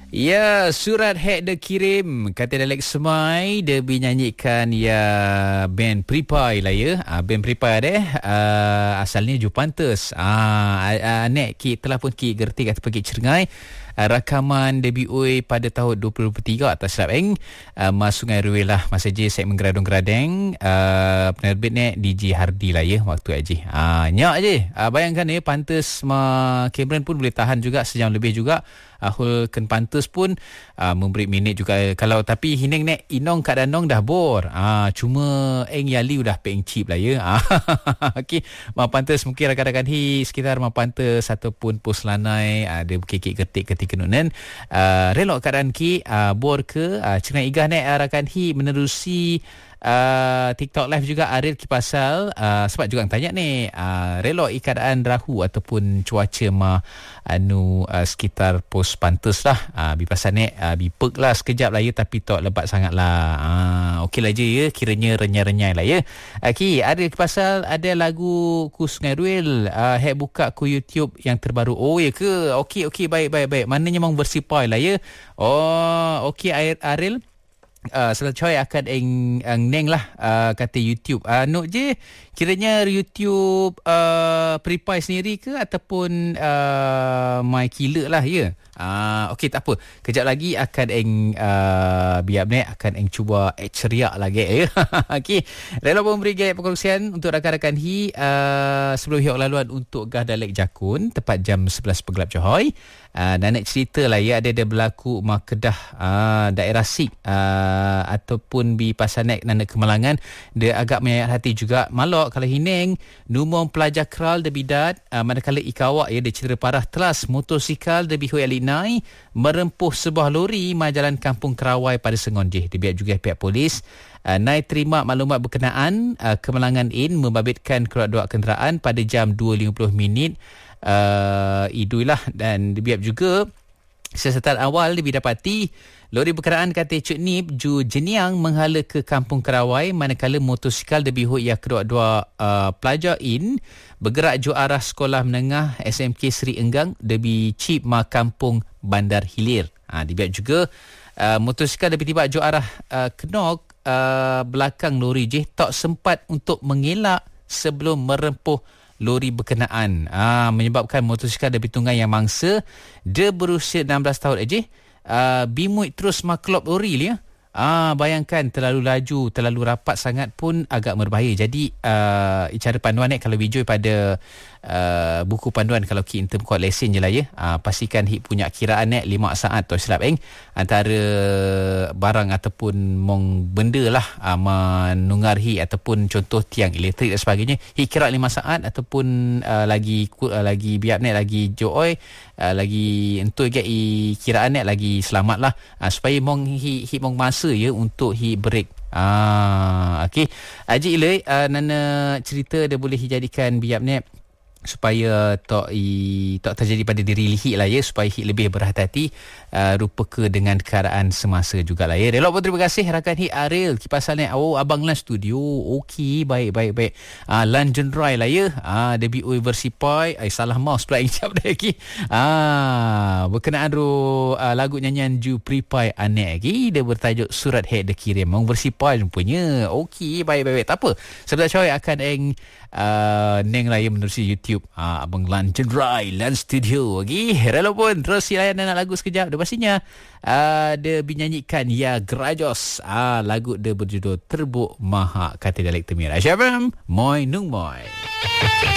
Ya, surat hek dia kirim kata Dialek Semai, dia binyanyikan ya band Pripai lah ya. Band Pripai deh asalnya Jupantes. Nek ki telah pun ki gerti kata pergi Cerengai. Rakaman debut pada tahun 2023 atas silap Mas Sungai Ruil lah masa je saya menggeradung-geradeng penerbit ni DJ Hardy lah ya waktu aja. Nyak je. Bayangkan ya pantes Cameron pun boleh tahan juga sejam lebih juga. Hulken pantes pun memberi minit juga kalau tapi hining nek inong kat danong dah bor. Cuma Yali udah peng cheap lah ya. Okey, pantes mungkin rakan-rakan hi sekitar pantes ataupun pos lanai ada kekek ketik ketika nunan relok keadaan ki bor ke Cengai Igah nek rakan hi menerusi TikTok live juga Aril Kipasal sebab juga tanya ni relok keadaan rahu ataupun cuaca sekitar pos pantes lah bipasal ni bipek lah sekejap lah ya tapi tak lebat sangat lah okey lah je ya kiranya renyai-renyai lah ya. Okey, Aril Kipasal ada lagu ku Sungai Ruil hek buka ku YouTube yang terbaru. Oh ya ke? Okey baik maknanya memang bersipoi lah ya. Okey Aril salah coy akan neng lah kata YouTube nuk je kiranya YouTube Pripai sendiri ke ataupun My Killer lah ya. Okey tak apa kejap lagi akan biar ni akan cuba ceria lagi ya. Okey rela pun beri gaya perkongsian untuk rakan-rakan hi sebelum hiok laluan untuk Gah Dialek Jakun tepat jam 11 pegelap Johor. Dan nak cerita lah ya ada berlaku Mak Kedah daerah Sik ataupun di Pasar Nek Nanda Kemalangan dia agak menyayat hati juga malok kalau hining numong pelajar kral de bidat manakala ikawak ya dia cedera parah telas motosikal de bihui alinai merempuh sebuah lori majalan Kampung Kerawai pada Sengonjih. Dibiak juga pihak polis naik terima maklumat berkenaan Kemalangan In membabitkan keluar-dua kenderaan pada jam 2.50 idui lah dan dibiak juga siasatan awal lebih dapati lori berkenaan kata Cik Nip ju Jeniang menghala ke Kampung Kerawai manakala motosikal lebih ia kedua-dua pelajar In bergerak ju arah sekolah menengah SMK Seri Enggang debi Cip Ma Kampung Bandar Hilir. Dibiak juga motosikal lebih tiba ju arah kenok belakang lori je tak sempat untuk mengelak sebelum merempuh lori berkenaan menyebabkan motosikal dari tunggai yang mangsa dia berusia 16 tahun aja bimuit terus maklop lori dia. Bayangkan terlalu laju terlalu rapat sangat pun agak berbahaya. Jadi cara panduan kalau bijui pada buku panduan kalau ki in term kod lesen je lah ya. Pastikan hik punya kiraan 5 saat atau silap antara barang ataupun mong benda lah menunggar hi ataupun contoh tiang elektrik dan sebagainya hik kira 5 saat ataupun lagi biar nek lagi joy lagi entu ke kiraan nek lagi selamat lah supaya mong hi mong masa ya untuk hi break. Okey. Aji ilai nana cerita dia boleh dijadikan biap nek supaya tak terjadi pada diri Hik lah ya supaya Hik lebih berhati-hati rupa ke dengan keadaan semasa jugalah ya. Relok pun terima kasih rakan Hik Aril Kipasal ni abang lan studio. Okey baik lan jenrai lah ya. Debi versi pai salah mouse pula injap dah lagi. Berkenaan lagu nyanyian Ju Pripai anek lagi dia bertajuk Surat Hek dia kirim mong versi pai punya. Okey baik tak apa sebelah coy akan neng lah ya menerusi YouTube abang lan jenrai lan studio lagi. Rela pun terus layan nak lagu sekejap. Dia pastinya dia binyanyikan Ya Grajos lagu dia berjudul Terbuk Maha kata Dialek Temir. Asyafam Moi Nung Moi.